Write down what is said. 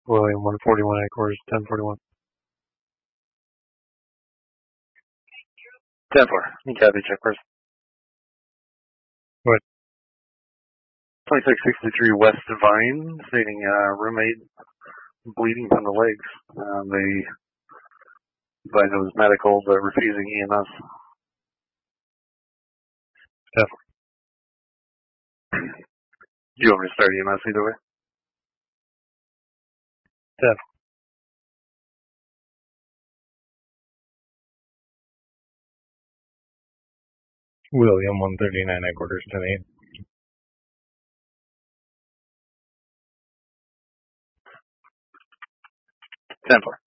William 141 headquarters, 1041. 10-4. You copy, check first. What? 2663 West Vine, stating roommate bleeding from the legs. They advised it was medical, but refusing EMS. Definitely. Do you want me to start EMS either way? Definitely. William 139 headquarters, 10-8. 10-4.